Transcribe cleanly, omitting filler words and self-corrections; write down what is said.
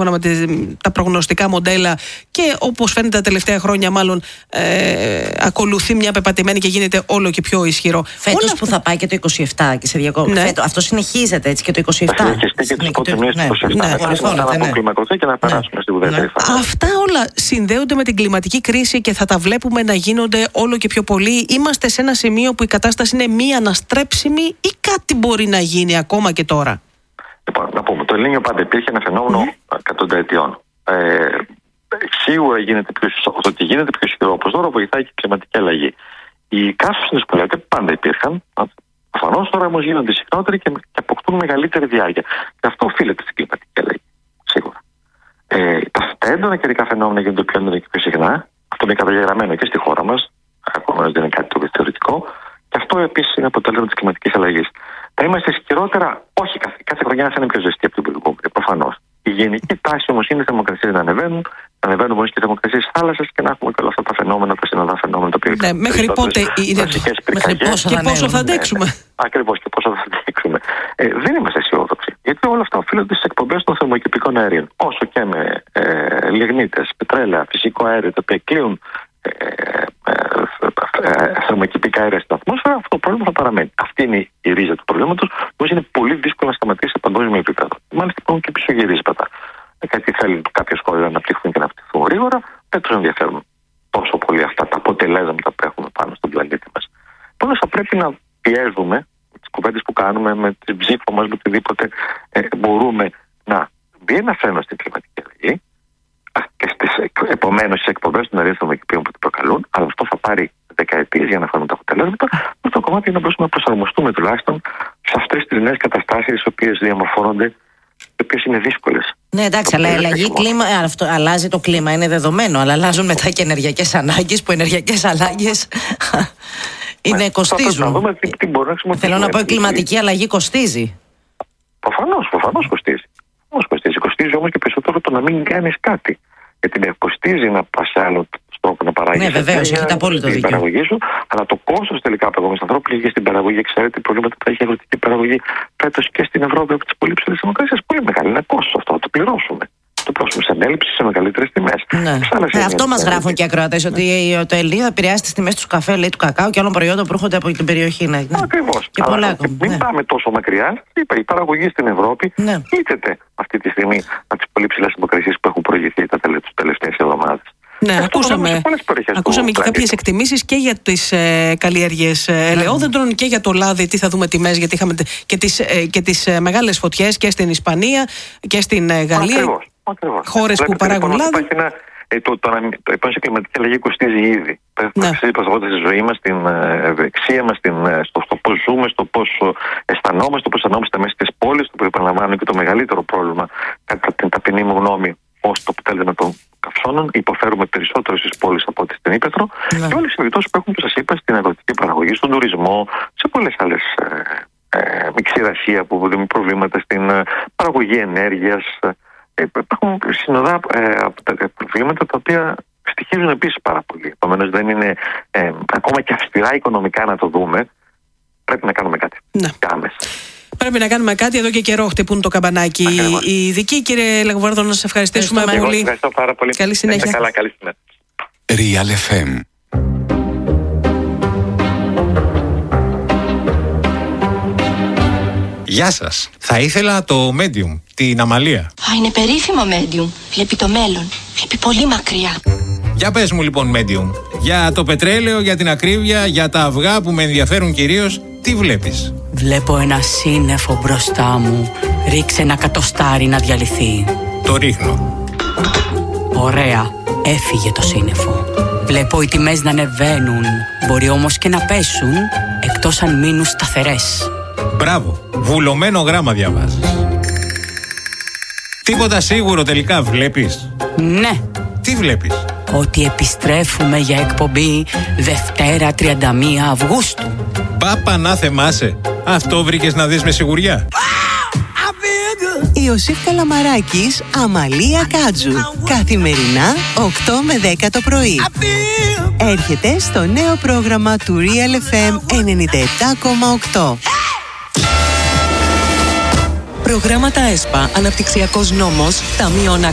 σύμφωνα με τα προγνωστικά μοντέλα και όπως φαίνεται τα τελευταία χρόνια μάλλον ακολουθεί μια πεπατημένη και γίνεται όλο και πιο ισχυρό. Φέτος που θα πάει και το 27 και σε διακοπές. Αυτό συνεχίζεται έτσι και το 27. Θα συνεχιστεί και τις υποτιμίες του 27. Να αποκλιμακωθεί και να περάσουμε στη ουδέτερη φάση. Αυτά όλα συνδέονται με την κλιματική κρίση και θα τα βλέπουμε να γίνονται όλο και πιο πολύ. Είμαστε σε ένα σημείο που η κατάσταση είναι μη αναστρέψιμη ή κάτι μπορεί να γίνει ακόμα και τώρα? Λοιπόν, να πούμε, το Ελνίνιο πάντα υπήρχε ένα φαινόμενο εκατονταετιών. Σίγουρα ότι γίνεται πιο ισχυρό όπως τώρα βοηθάει και η κλιματική αλλαγή. Οι καύσονες που λέτε πάντα υπήρχαν. Προφανώς τώρα όμως γίνονται συχνότεροι και αποκτούν μεγαλύτερη διάρκεια. Και αυτό οφείλεται στην κλιματική αλλαγή. Σίγουρα. Τα έντονα καιρικά φαινόμενα γίνονται πιο έντονα και πιο συχνά. Αυτό είναι καταγεγραμμένο και στη χώρα μας. Ακόμα δεν είναι κάτι το θεωρητικό. Και αυτό επίσης είναι αποτέλεσμα της κλιματικής αλλαγής. Θα είμαστε ισχυρότερα, όχι κάθε χρονιά θα είναι πιο ζεστή από την προηγούμενη. Προφανώς. Η γενική τάση όμως είναι οι θερμοκρασίες να ανεβαίνουν όμως και οι θερμοκρασίες της θάλασσας και να έχουμε και όλα αυτά τα φαινόμενα, τα συνοδά φαινόμενα τα οποία. Ναι, μέχρι πότε είναι και πόσο θα αντέξουμε. Ακριβώς, και πόσο θα αντέξουμε. Δεν είμαστε αισιόδοξοι. Γιατί όλα αυτά οφείλονται στις εκπομπές των θερμοκηπικών αερίων. Όσο και με λιγνίτες, πετρέλαια, φυσικό αέριο, τα οποία κλείουν θερμοκηπικά αέρια στην ατμόσφαιρα, αυτό το πρόβλημα θα παραμένει. Αυτή είναι η ρίζα του προβλήματος, που είναι πολύ δύσκολο να σταματήσει σε παγκόσμιο επίπεδο. Μάλιστα υπάρχουν και πισωγυρίσματα. Γιατί θέλουν κάποιες χώρες να αναπτυχθούν και να αναπτυχθούν γρήγορα, δεν τους ενδιαφέρουν τόσο πολύ αυτά τα αποτελέσματα που έχουμε πάνω στον πλανήτη μας. Επομένως, θα πρέπει να πιέζουμε με τις κουβέντες που κάνουμε, με την ψήφο μας, με οτιδήποτε μπορούμε να μπει ένα φρένο στην κλιματική αλλαγή και επομένως στις εκπομπές των αερίων θερμοκηπίων που την προκαλούν, αλλά αυτό θα πάρει δεκαετίες για να φέρουμε τα αποτελέσματα. Το κομμάτι είναι να μπορούμε να προσαρμοστούμε τουλάχιστον σε αυτές τις νέες καταστάσεις οι οποίες διαμορφώνονται, οι οποίες είναι δύσκολες. Ναι, εντάξει, αλλά η αλλαγή κλίμα, αλλάζει το κλίμα, είναι δεδομένο, αλλά αλλάζουν μετά και ενεργειακές ανάγκες, που ενεργειακές ανάγκες κοστίζουν. Θέλω να πω, η κλιματική αλλαγή κοστίζει. Προφανώς κοστίζει. Κοστίζει όμως και περισσότερο το να μην κάνεις κάτι. Γιατί κοστίζει να πας σε άλλο τρόπο να παράγεις. Ναι, βεβαίως, έχετε απόλυτο δίκιο. Παραγωγή σου, αλλά το κόστος τελικά από εγώ ανθρώπου και στην παραγωγή, ξέρετε, προβλήματα που έχει η αγροτική παραγωγή φέτος και στην Ευρώπη από τις πολύ ψηλές θερμοκρασίες. Πολύ μεγάλο είναι κόστος αυτό, θα το πληρώσουμε. Το πληρώσουμε σε ανέλυψη, σε μεγαλύτερες τιμές. Ναι. Αυτό μας γράφουν και οι ακροατές, ότι το Ελνίνιο θα επηρεάσει τις τιμές του καφέ, λέει, του κακάου και άλλων προϊόντων που έρχονται από την περιοχή. Ναι. Ακριβώς. Και πολλά ακόμα. Μην πάμε τόσο μακριά. Η παραγωγή στην Ευρώπη είτε αυτή τη στιγμή από τις πολύ ψηλές θερμοκρασίες που έχουν προηγηθεί τις τελευταίες εβδομάδες. Ναι, ακούσαμε και κάποιες εκτιμήσεις και για τις καλλιέργειες ελαιόδεντρων και για το λάδι. Τι θα δούμε τιμές, γιατί είχαμε και τις μεγάλες φωτιές και στην Ισπανία και στην Γαλλία. Χώρες που παράγουν λάδι. Η κλιματική αλλαγή κοστίζει ήδη. Στη ζωή μας, στην ευεξία μας, στο πώς ζούμε, στο πώς αισθανόμαστε, μέσα στις πόλεις, το που επαναλαμβάνω και το μεγαλύτερο πρόβλημα, κατά την ταπεινή μου γνώμη, ως το αποτέλεσμα των καυσώνων, υποφέρουμε περισσότερο στις πόλεις από ό,τι στην Ήπεθρο. Και όλες οι περιπτώσεις που έχουν, που σας είπα, στην αγροτική παραγωγή, στον τουρισμό, σε πολλές άλλες με ξηρασία που δημιουργούν προβλήματα, στην παραγωγή ενέργειας. Υπάρχουν συνοδά προβλήματα τα οποία στοιχίζουν επίσης πάρα πολύ. Επομένως, δεν είναι ακόμα και αυστηρά οικονομικά να το δούμε. Πρέπει να κάνουμε κάτι. Άμεσα. Πρέπει να κάνουμε κάτι, εδώ και καιρό χτυπούν το καμπανάκι οι ειδικοί. Κύριε Λαγοβάρδο, να σας ευχαριστήσουμε πολύ. Ευχαριστώ πάρα πολύ. Καλή συνέχεια. Καλά, καλή συνέχεια. Real FM. Γεια σας. Θα ήθελα το Medium, την Αμαλία. Είναι περίφημο Medium. Βλέπει το μέλλον. Βλέπει πολύ μακριά. Για πες μου λοιπόν Medium. Για το πετρέλαιο, για την ακρίβεια, για τα αυγά που με ενδιαφέρουν κυρίως, τι βλέπεις? Βλέπω ένα σύννεφο μπροστά μου. Ρίξε ένα κατοστάρι να διαλυθεί. Το ρίχνω. Ωραία. Έφυγε το σύννεφο. Βλέπω οι τιμές να ανεβαίνουν. Μπορεί όμως και να πέσουν, εκτός αν μείνουν σταθερές. Μπράβο. Βουλωμένο γράμμα διαβάζεις. Τίποτα σίγουρο τελικά βλέπεις? Ναι. Τι βλέπεις? Ότι επιστρέφουμε για εκπομπή Δευτέρα 31 Αυγούστου. Πάπα να θεμάσαι. Αυτό βρήκες να δεις με σιγουριά? Ιωσήφ Καλαμαράκης, Αμαλία Κάτζου. Καθημερινά 8 με 10 το πρωί. Έρχεται στο νέο πρόγραμμα του Real FM 97,8. Προγράμματα ΕΣΠΑ, Αναπτυξιακός Νόμος, Ταμείο